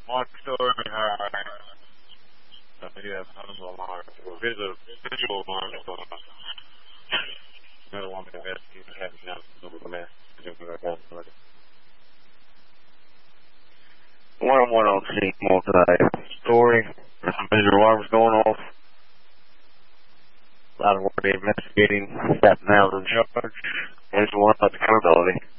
One story high. You have tons of alarms. Visual alarms going on. Another one that has to have now over the mess. 101 on scene, multi-story. There's some visual alarms going off. A lot of work investigating. Staff now in charge. There's one about the accountability.